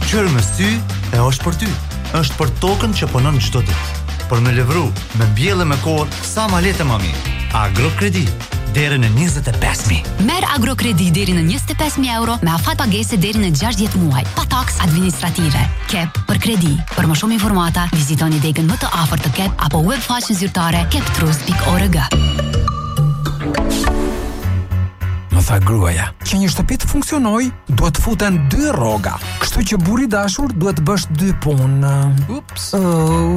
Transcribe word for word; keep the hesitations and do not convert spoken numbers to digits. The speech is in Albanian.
Qërë me sy e është për ty. Është për tokën që punon çdo ditë. Për me levru, me mbjellë me kohë, sa ma letë më mirë. Agrokredi, deri në njëzet e pesë mijë. Merr Agrokredi deri në njëzet e pesë mijë euro me afat pagese deri në gjashtëdhjetë muaj, pa taks administrative. Kep për kredi. Për më shumë informata, vizitoni degën më të afërt të Kep apo web faqen zyrtare keptrust pikë org. Më tha gruaja, që një shtëpi të funksionoj, duhet futen dy rroga. Kështu që burri dashur duhet bësh dy punë. Ups. Oh.